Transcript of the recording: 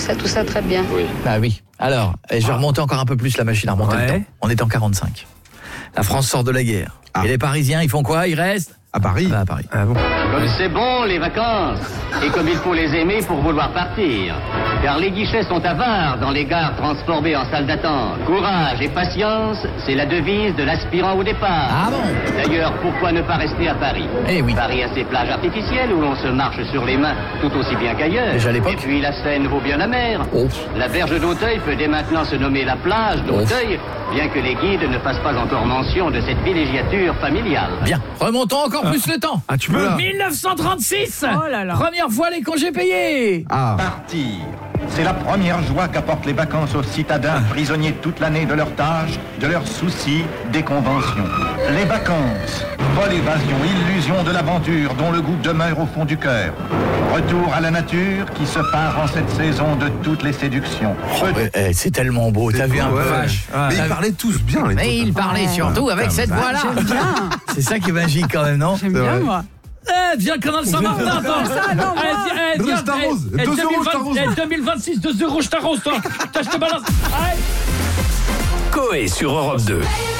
ça, tout ça très bien. Oui. Bah oui. Alors, je vais remonter encore un peu plus la machine à remonter le temps. On est en 45. La France sort de la guerre. Et les Parisiens, ils font quoi? Ils restent à Paris. À Paris. Ah bon. Comme c'est bon, les vacances. Et comme il faut les aimer pour vouloir partir. Car les guichets sont avares dans les gares transformées en salles d'attente. Courage et patience, c'est la devise de l'aspirant au départ. Ah bon? D'ailleurs, pourquoi ne pas rester à Paris? Eh oui. Paris a ses plages artificielles où l'on se marche sur les mains tout aussi bien qu'ailleurs. Déjà à l'époque. Et puis la Seine vaut bien la mer. Oh. La berge d'Auteuil peut dès maintenant se nommer la plage d'Auteuil, bien que les guides ne fassent pas encore mention de cette villégiature familiale. Bien. Remontons encore plus le temps. Ah, tu peux? 1936. Oh là là. Première fois les congés payés. Partir. C'est la première joie qu'apportent les vacances aux citadins prisonniers toute l'année de leurs tâches, de leurs soucis, des conventions. Les vacances. Vol, évasion, illusion de l'aventure dont le goût demeure au fond du cœur. Retour à la nature qui se part en cette saison de toutes les séductions. C'est tellement beau. T'as vu un peu vache. Mais ils parlaient tous bien. Mais il parlait surtout avec cette voix-là. J'aime bien. C'est ça qui est magique quand même, non? J'aime bien, moi. Viens, Canal Saint-Martin, attends. Ça, non, moi. 2 Star Rose. 2 euros Star Rose. 2026, 2 euros, je t'arrose, toi. Je te balance. Coé sur Europe 2.